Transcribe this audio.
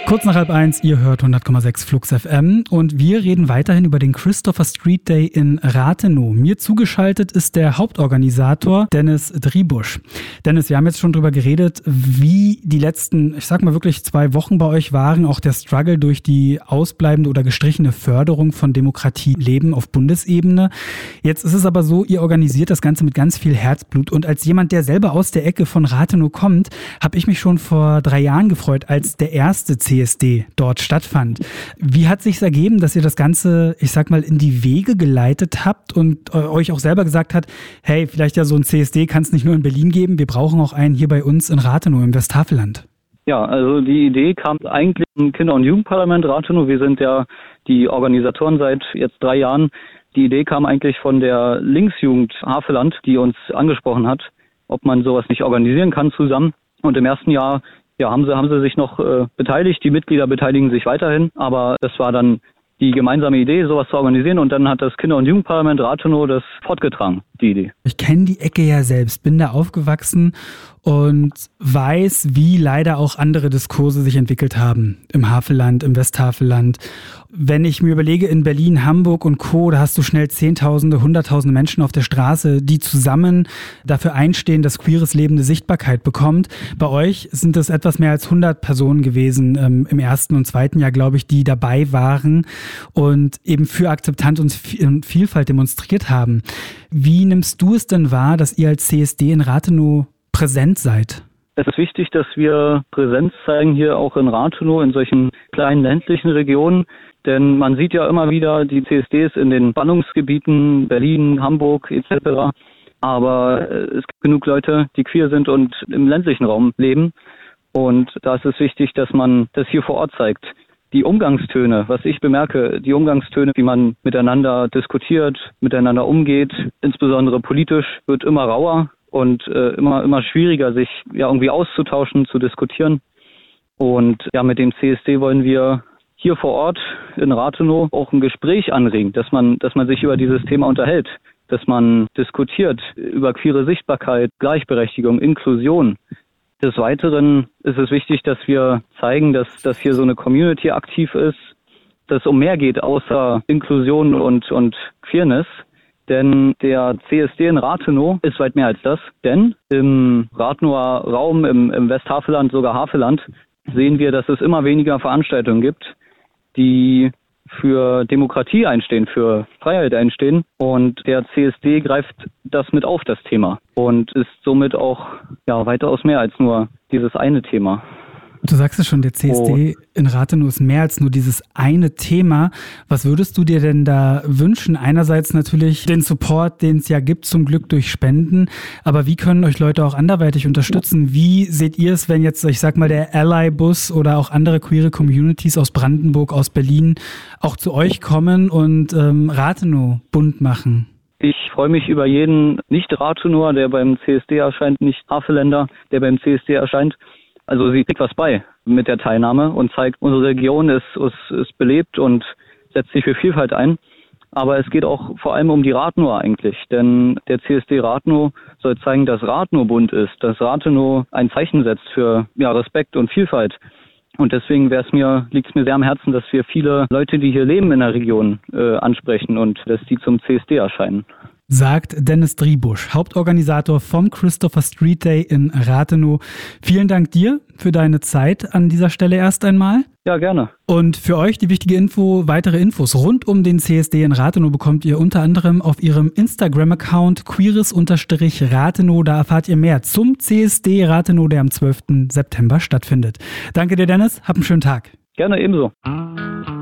Kurz nach 12:30, ihr hört 100,6 Flux FM und wir reden weiterhin über den Christopher Street Day in Rathenow. Mir zugeschaltet ist der Hauptorganisator Dennis Driebusch. Dennis, wir haben jetzt schon drüber geredet, wie die letzten, ich sag mal wirklich 2 Wochen bei euch waren, auch der Struggle durch die ausbleibende oder gestrichene Förderung von Demokratieleben auf Bundesebene. Jetzt ist es aber so, ihr organisiert das Ganze mit ganz viel Herzblut und als jemand, der selber aus der Ecke von Rathenow kommt, habe ich mich schon vor 3 Jahren gefreut, als der erste CSD dort stattfand. Wie hat sich's ergeben, dass ihr das Ganze, ich sag mal, in die Wege geleitet habt und euch auch selber gesagt habt, hey, vielleicht ja so ein CSD kann es nicht nur in Berlin geben, wir brauchen auch einen hier bei uns in Rathenow im Westhaveland? Ja, also die Idee kam eigentlich im Kinder- und Jugendparlament Rathenow. Wir sind ja die Organisatoren seit jetzt 3 Jahren. Die Idee kam eigentlich von der Linksjugend Haveland, die uns angesprochen hat, ob man sowas nicht organisieren kann zusammen. Und im ersten Jahr haben sie sich noch beteiligt. Die Mitglieder beteiligen sich weiterhin. Aber das war dann die gemeinsame Idee, sowas zu organisieren. Und dann hat das Kinder- und Jugendparlament Rathenow das fortgetragen, die Idee. Ich kenne die Ecke ja selbst, bin da aufgewachsen und weiß, wie leider auch andere Diskurse sich entwickelt haben im Havelland, im Westhaveland. Wenn ich mir überlege, in Berlin, Hamburg und Co., da hast du schnell Zehntausende, Hunderttausende Menschen auf der Straße, die zusammen dafür einstehen, dass queeres Leben eine Sichtbarkeit bekommt. Bei euch sind es etwas mehr als 100 Personen gewesen im ersten und zweiten Jahr, glaube ich, die dabei waren und eben für Akzeptanz und Vielfalt demonstriert haben. Wie nimmst du es denn wahr, dass ihr als CSD in Rathenow präsent seid? Es ist wichtig, dass wir Präsenz zeigen hier auch in Rathenow, in solchen kleinen ländlichen Regionen. Denn man sieht ja immer wieder die CSDs in den Ballungsgebieten, Berlin, Hamburg etc. Aber es gibt genug Leute, die queer sind und im ländlichen Raum leben. Und da ist es wichtig, dass man das hier vor Ort zeigt. Die Umgangstöne, was ich bemerke, die Umgangstöne, wie man miteinander diskutiert, miteinander umgeht, insbesondere politisch, wird immer rauer und immer schwieriger, sich irgendwie auszutauschen, zu diskutieren. Und mit dem CSD wollen wir hier vor Ort in Rathenow auch ein Gespräch anregen, dass man sich über dieses Thema unterhält, dass man diskutiert über queere Sichtbarkeit, Gleichberechtigung, Inklusion. Des Weiteren ist es wichtig, dass wir zeigen, dass hier so eine Community aktiv ist, dass es um mehr geht außer Inklusion und Queerness. Denn der CSD in Rathenow ist weit mehr als das. Denn im Rathenower Raum, im Westhaveland, sogar Haveland, sehen wir, dass es immer weniger Veranstaltungen gibt, die für Demokratie einstehen, für Freiheit einstehen. Und der CSD greift das mit auf, das Thema. Und ist somit auch weitaus mehr als nur dieses eine Thema. Du sagst es schon, der CSD in Rathenow ist mehr als nur dieses eine Thema. Was würdest du dir denn da wünschen? Einerseits natürlich den Support, den es ja gibt, zum Glück durch Spenden. Aber wie können euch Leute auch anderweitig unterstützen? Wie seht ihr es, wenn jetzt, ich sag mal, der Ally-Bus oder auch andere queere Communities aus Brandenburg, aus Berlin auch zu euch kommen und Rathenow bunt machen? Ich freue mich über jeden Nicht-Rathenower, der beim CSD erscheint, Nicht-Haveländer, der beim CSD erscheint. Also sie trägt was bei mit der Teilnahme und zeigt, unsere Region ist belebt und setzt sich für Vielfalt ein. Aber es geht auch vor allem um die Rathenower eigentlich. Denn der CSD Rathenow soll zeigen, dass Rathenow bunt ist, dass Rathenow ein Zeichen setzt für Respekt und Vielfalt. Und deswegen liegt es mir sehr am Herzen, dass wir viele Leute, die hier leben in der Region, ansprechen und dass die zum CSD erscheinen. Sagt Dennis Driebusch, Hauptorganisator vom Christopher Street Day in Rathenow. Vielen Dank dir für deine Zeit an dieser Stelle erst einmal. Ja, gerne. Und für euch die wichtige Info, weitere Infos rund um den CSD in Rathenow bekommt ihr unter anderem auf ihrem Instagram-Account queeres_Rathenow. Da erfahrt ihr mehr zum CSD Rathenow, der am 12. September stattfindet. Danke dir, Dennis. Hab einen schönen Tag. Gerne, ebenso.